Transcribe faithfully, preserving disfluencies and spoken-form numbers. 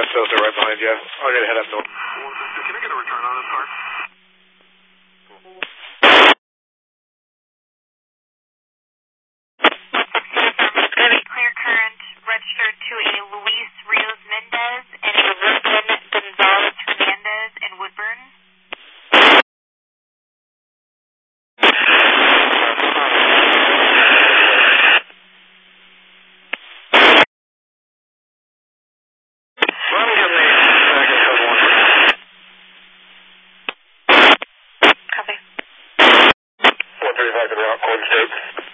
gas filter right behind you. I'm going to head up north. Can I get a return on this car? Very clear current, registered to a Luis Rios Mendez and a Ruben Gonzalez Hernandez in Woodburn. one thirty-five to the route, Golden State.